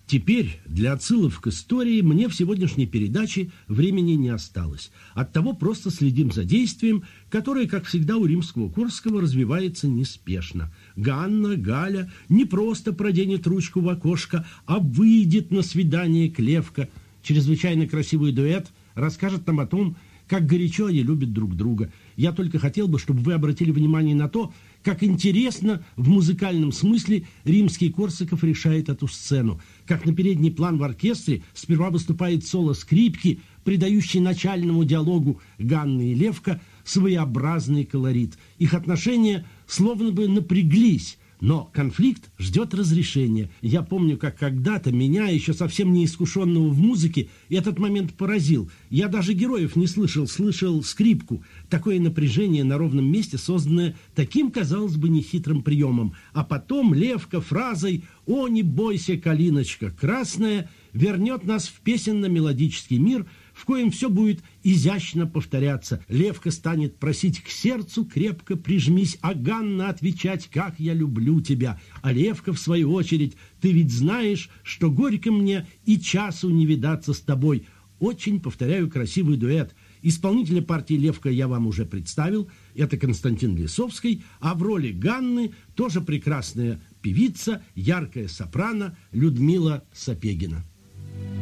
Теперь для отсылок к истории мне в сегодняшней передаче времени не осталось. Оттого просто следим за действием, которое, как всегда, у Римского-Корсакова развивается неспешно. Ганна, Галя не просто проденет ручку в окошко, а выйдет на свидание к Левко. Чрезвычайно красивый дуэт расскажет нам о том, как горячо они любят друг друга. Я только хотел бы, чтобы вы обратили внимание на то, как интересно в музыкальном смысле Римский-Корсаков решает эту сцену. Как на передний план в оркестре сперва выступает соло скрипки, придающий начальному диалогу Ганны и Левка своеобразный колорит. Их отношения словно бы напряглись, но конфликт ждет разрешения. Я помню, как когда-то меня, еще совсем неискушенного в музыке, этот момент поразил. Я даже героев не слышал скрипку. Такое напряжение на ровном месте, созданное таким, казалось бы, нехитрым приемом. А потом Левка фразой «О, не бойся, калиночка красная» вернет нас в песенно-мелодический мир, в коем все будет изящно повторяться. Левка станет просить к сердцу крепко прижмись, а Ганна отвечать, как я люблю тебя. А Левка, в свою очередь, ты ведь знаешь, что горько мне и часу не видаться с тобой. Очень, повторяю, красивый дуэт. Исполнителя партии Левка я вам уже представил. Это Константин Лисовский, а в роли Ганны тоже прекрасная певица, яркая сопрано Людмила Сапегина.